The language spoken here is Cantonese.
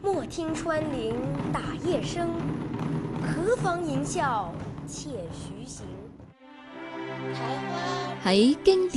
莫听穿林打叶声，何妨吟啸且徐行。 喺經典